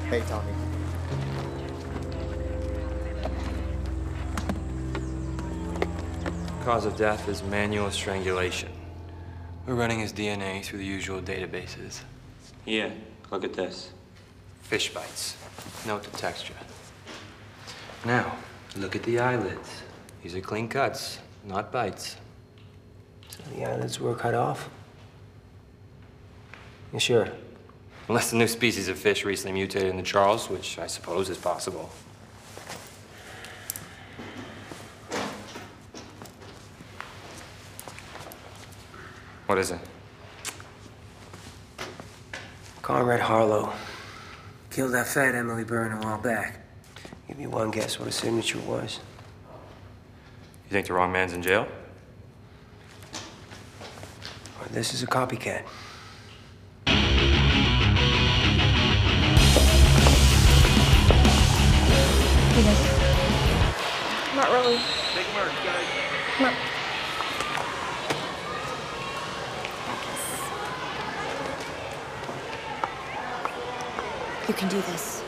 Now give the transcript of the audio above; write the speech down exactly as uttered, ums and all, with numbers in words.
Hey, Tommy. Cause of death is manual strangulation. We're running his D N A through the usual databases. Here, look at this. Fish bites. Note the texture. Now, look at the eyelids. These are clean cuts, not bites. So the eyelids were cut off? You sure? Unless the new species of fish recently mutated in the Charles, which I suppose is possible. What is it? Conrad Harlow. Killed that fat Emily Byrne a while back. Give me one guess what his signature was. You think the wrong man's in jail? Or this is a copycat. Not really. Big work, guys. Come on. You can do this.